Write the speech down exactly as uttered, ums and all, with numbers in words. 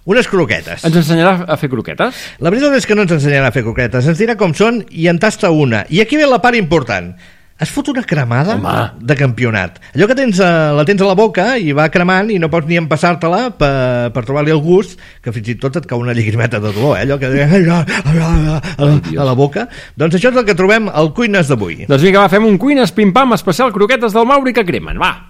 unes croquetes. Ens ensenyarà a fer croquetes? La veritat és que no ens ensenyarà a fer croquetes, ens dirà com són i en tasta una. I aquí ve la part important. Es fot una cremada Home. de campionat. Allò que tens a, la tens a la boca i va cremant i no pots ni empassar-te-la per, per trobar-li el gust, que fins i tot et cau una llagrimeta de dolor, eh? Allò que a, a, a la boca. Doncs això és el que trobem al Cuines d'avui. Doncs vinga, va, fem un Cuines pim-pam especial croquetes del Mauri que cremen, va!